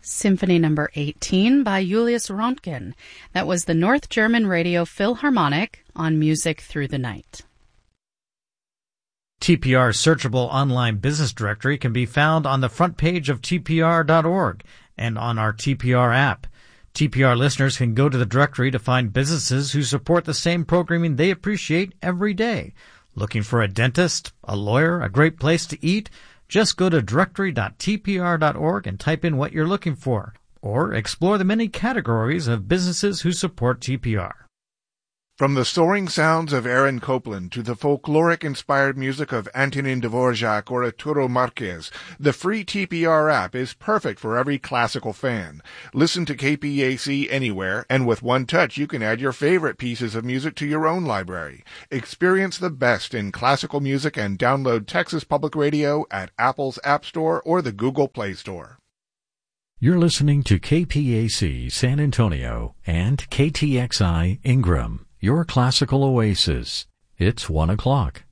Symphony Number 18 by Julius Röntgen. That was the North German Radio Philharmonic on Music Through the Night. TPR's searchable online business directory can be found on the front page of tpr.org and on our TPR app. TPR listeners can go to the directory to find businesses who support the same programming they appreciate every day. Looking for a dentist, a lawyer, a great place to eat? Just go to directory.tpr.org and type in what you're looking for, or explore the many categories of businesses who support TPR. From the soaring sounds of Aaron Copland to the folkloric-inspired music of Antonin Dvorak or Arturo Marquez, the free TPR app is perfect for every classical fan. Listen to KPAC anywhere, and with one touch you can add your favorite pieces of music to your own library. Experience the best in classical music and download Texas Public Radio at Apple's App Store or the Google Play Store. You're listening to KPAC San Antonio and KTXI Ingram, your classical oasis. It's 1 o'clock.